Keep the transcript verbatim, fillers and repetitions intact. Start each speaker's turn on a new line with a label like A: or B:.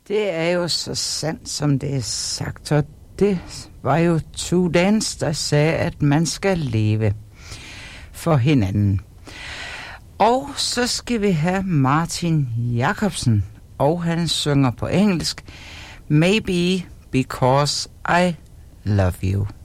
A: Det er jo så sandt, som det er sagt, og det var jo Two Dance, der sagde, at man skal leve for hinanden. Og så skal vi have Martin Jacobsen, og han synger på engelsk, Maybe Because I Love You.